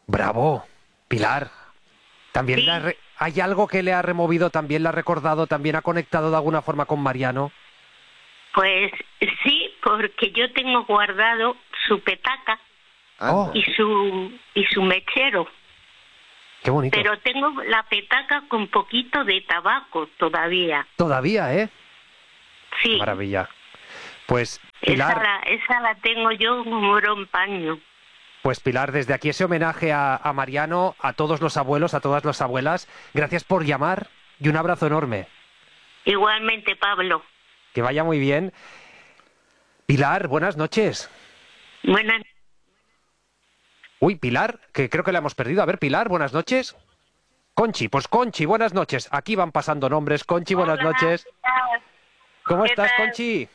Bravo, Pilar. También Sí, hay algo que le ha removido, también le ha recordado, también ha conectado de alguna forma con Mariano. pues sí, porque yo tengo guardado su petaca Oh, Anda. y su mechero, qué bonito. pero tengo la petaca con poquito de tabaco todavía. Todavía, ¿eh? Qué Sí, maravilla. Pues esa Pilar, la, esa la tengo yo como oro en paño. pues Pilar, desde aquí ese homenaje a Mariano, a todos los abuelos, a todas las abuelas. Gracias por llamar y un abrazo enorme. Igualmente, Pablo. Que vaya muy bien. Pilar, buenas noches. Buenas. Uy, Pilar, que creo que la hemos perdido. A ver, Pilar, buenas noches. Conchi, pues Conchi, buenas noches. Aquí van pasando nombres. Conchi, buenas Hola, noches. ¿qué tal? ¿Cómo ¿Qué estás, tal? Conchi?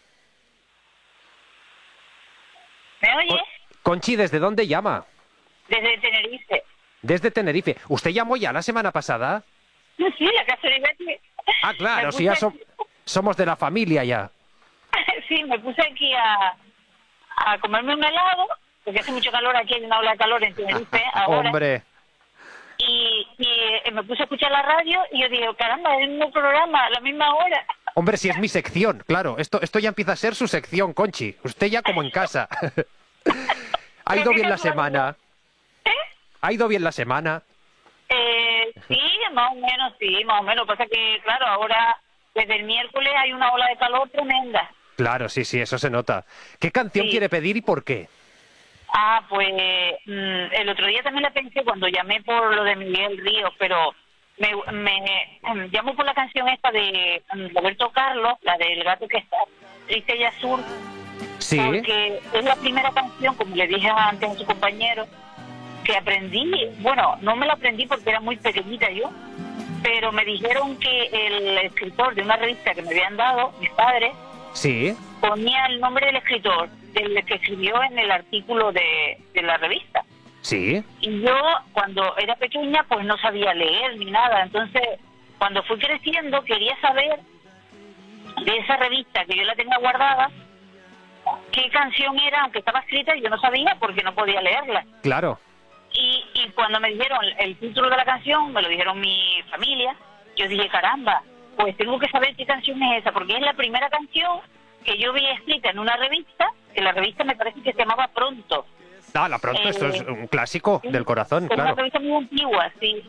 ¿Me oyes? Conchi, ¿desde dónde llama? Desde Tenerife. Desde Tenerife. ¿Usted llamó ya la semana pasada? Sí, la casualidad que Ah, claro, me si ya puse, somos de la familia ya. sí, me puse aquí a comerme un helado, porque hace mucho calor aquí, hay una ola de calor en Tenerife ahora, Hombre, y me puse a escuchar la radio y yo digo, caramba, es el mismo programa, a la misma hora. hombre, si es mi sección, claro. Esto ya empieza a ser su sección, Conchi. Usted ya como en casa. ¿Ha ido Qué bien la casualidad. semana? ¿Ha ido bien la semana? Sí, más o menos, sí, más o menos. Pasa que, claro, ahora, desde el miércoles hay una ola de calor tremenda. Claro, sí, sí, eso se nota. ¿Qué canción Sí. quiere pedir y por qué? Pues el otro día también la pensé cuando llamé por lo de Miguel Ríos, pero me llamó por la canción esta de Roberto Carlos, la del gato que está triste y azul, Sí, porque es la primera canción, como le dije antes a su compañero, que aprendí. Bueno, no me la aprendí porque era muy pequeñita yo, pero me dijeron que el escritor de una revista que me habían dado, mis padres, sí, ponía el nombre del escritor, del que escribió en el artículo de la revista. sí. Y yo, cuando era pequeña, pues no sabía leer ni nada. Entonces, cuando fui creciendo, quería saber de esa revista que yo la tenía guardada, qué canción era, aunque estaba escrita, y yo no sabía porque no podía leerla. Claro. Y cuando me dijeron el título de la canción, me lo dijeron mi familia, yo dije, caramba, pues tengo que saber qué canción es esa, porque es la primera canción que yo vi escrita en una revista, que la revista me parece que se llamaba Pronto. Ah, la pronto, esto es un clásico del corazón, Es una claro. revista muy antigua, sí.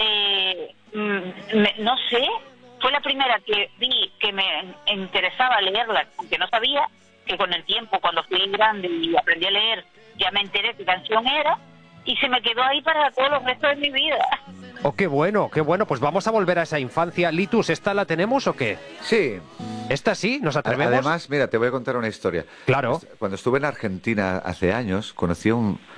No sé, fue la primera que vi que me interesaba leerla, aunque no sabía, que con el tiempo, cuando fui grande y aprendí a leer, ya me enteré qué canción era, y se me quedó ahí para todos los restos de mi vida. Oh, qué bueno, qué bueno. Pues vamos a volver a esa infancia. Litus, ¿esta la tenemos o qué? Sí. ¿Esta sí? ¿Nos atrevemos? Además, mira, te voy a contar una historia. Claro. Cuando estuve en Argentina hace años, conocí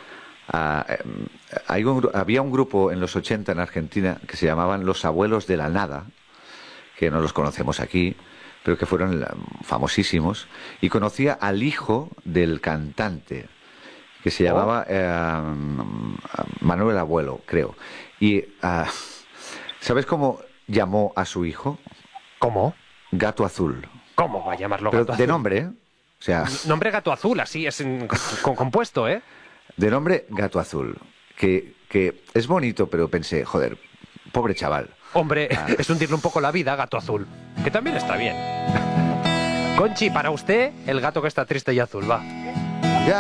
había un grupo en los 80 en Argentina que se llamaban Los Abuelos de la Nada, que no los conocemos aquí, pero que fueron famosísimos. Y conocía al hijo del cantante, que se llamaba Manuel Abuelo, creo. Y ¿sabes cómo llamó a su hijo? ¿Cómo? Gato Azul. ¿Cómo va a llamarlo Pero gato de azul? nombre, ¿eh? O sea, Nombre gato azul, así es compuesto, ¿eh? de nombre Gato Azul. Que es bonito, pero pensé, joder, pobre chaval. Hombre, es hundirle un poco la vida, gato azul. Que también está bien. Conchi, para usted, el gato que está triste y azul, va.